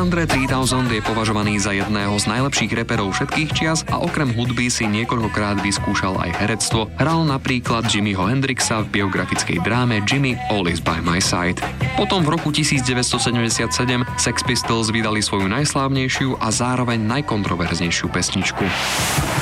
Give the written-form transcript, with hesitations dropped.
Andre 3000 je považovaný za jedného z najlepších reperov všetkých čias a okrem hudby si niekoľkokrát vyskúšal aj herectvo. Hral napríklad Jimiho Hendrixa v biografickej dráme Jimmy All Is By My Side. Potom v roku 1977 Sex Pistols vydali svoju najslávnejšiu a zároveň najkontroverznejšiu pesničku.